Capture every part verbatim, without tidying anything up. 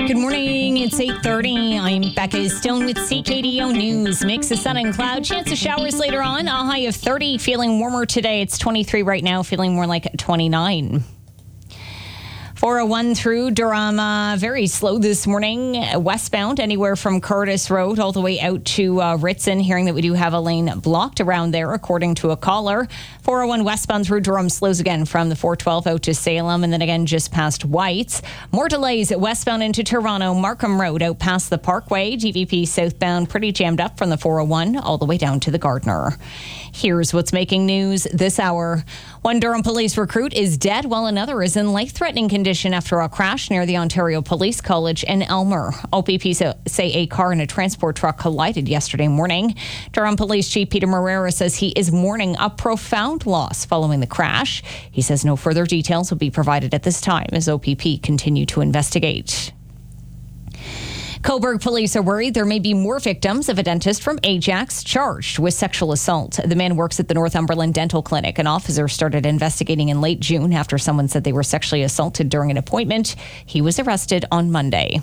Good morning. It's eight thirty. I'm Becca Stone with C K D O News. Mix of sun and cloud. Chance of showers later on. A high of thirty. Feeling warmer today. It's twenty-three right now. Feeling more like twenty-nine. four oh one through Durham, uh, very slow this morning. Westbound, anywhere from Curtis Road all the way out to uh, Ritson. Hearing that we do have a lane blocked around there, according to a caller. four oh one westbound through Durham slows again from the four twelve out to Salem, and then again just past Whites. More delays westbound into Toronto, Markham Road out past the Parkway. G V P southbound pretty jammed up from the four oh one all the way down to the Gardner. Here's what's making news this hour. One Durham police recruit is dead while another is in life-threatening condition after a crash near the Ontario Police College in Elmer. O P P say a car and a transport truck collided yesterday morning. Durham Police Chief Peter Moreira says he is mourning a profound loss following the crash. He says no further details will be provided at this time as O P P continue to investigate. Cobourg police are worried there may be more victims of a dentist from Ajax charged with sexual assault. The man works at the Northumberland Dental Clinic. An officer started investigating in late June after someone said they were sexually assaulted during an appointment. He was arrested on Monday.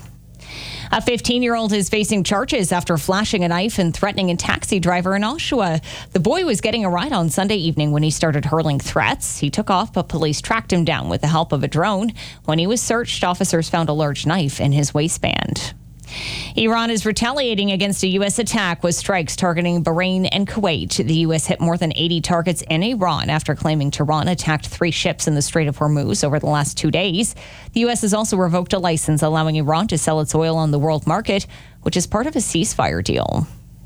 A fifteen-year-old is facing charges after flashing a knife and threatening a taxi driver in Oshawa. The boy was getting a ride on Sunday evening when he started hurling threats. He took off, but police tracked him down with the help of a drone. When he was searched, officers found a large knife in his waistband. Iran is retaliating against a U S attack with strikes targeting Bahrain and Kuwait. The U S hit more than eighty targets in Iran after claiming Tehran attacked three ships in the Strait of Hormuz over the last two days. The U S has also revoked a license allowing Iran to sell its oil on the world market, which is part of a ceasefire deal.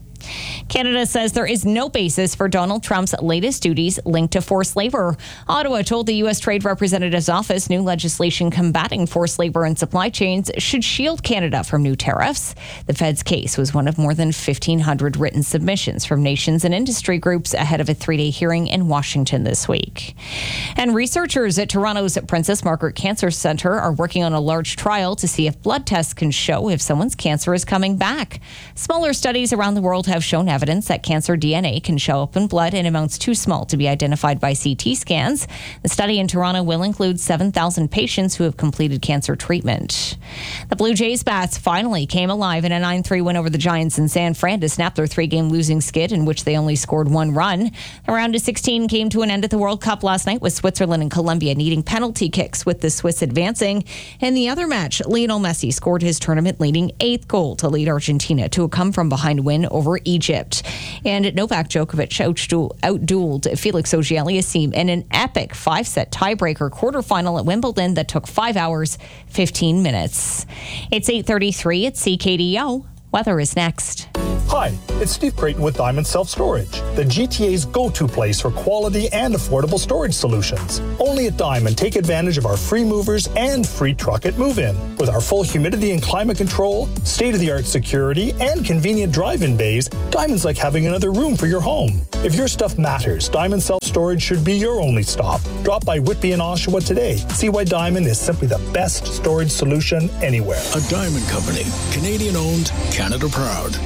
Canada says there is no basis for Donald Trump's latest duties linked to forced labor. Ottawa told the U S Trade Representative's office new legislation combating forced labor and supply chains should shield Canada from new tariffs. The Fed's case was one of more than fifteen hundred written submissions from nations and industry groups ahead of a three-day hearing in Washington this week. And researchers at Toronto's Princess Margaret Cancer Centre are working on a large trial to see if blood tests can show if someone's cancer is coming back. Smaller studies around the world have shown evidence that cancer D N A can show up in blood in amounts too small to be identified by C T scans. The study in Toronto will include seven thousand patients who have completed cancer treatment. The Blue Jays bats finally came alive in a nine three win over the Giants in San Fran to snap their three-game losing skid in which they only scored one run. The round of sixteen came to an end at the World Cup last night with Switzerland and Colombia needing penalty kicks, with the Swiss advancing. In the other match, Lionel Messi scored his tournament-leading eighth goal to lead Argentina to a come-from-behind win over Egypt. And Novak Djokovic outdueled Felix Auger-Aliassime in an epic five-set tiebreaker quarterfinal at Wimbledon that took five hours, fifteen minutes. It's eight thirty-three at C K D O. Weather is next. Hi, it's Steve Creighton with Diamond Self Storage, the G T A's go-to place for quality and affordable storage solutions. Only at Diamond, take advantage of our free movers and free truck at move-in. With our full humidity and climate control, state-of-the-art security, and convenient drive-in bays, Diamond's like having another room for your home. If your stuff matters, Diamond Self Storage should be your only stop. Drop by Whitby and Oshawa today. See why Diamond is simply the best storage solution anywhere. A Diamond Company, Canadian-owned, Canada proud.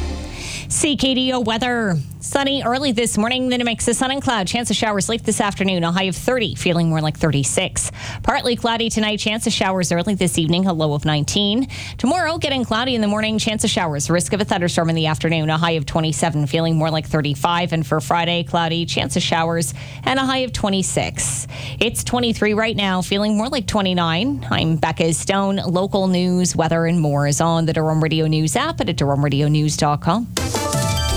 C K D O weather. Sunny early this morning, then a mix of sun and cloud. Chance of showers late this afternoon, a high of thirty, feeling more like thirty-six. Partly cloudy tonight, chance of showers early this evening, a low of nineteen. Tomorrow, getting cloudy in the morning, chance of showers, risk of a thunderstorm in the afternoon, a high of twenty-seven, feeling more like thirty-five. And for Friday, cloudy, chance of showers, and a high of twenty-six. It's twenty-three right now, feeling more like twenty-nine. I'm Becca Stone. Local news, weather, and more is on the Durham Radio News app and at durham radio news dot com.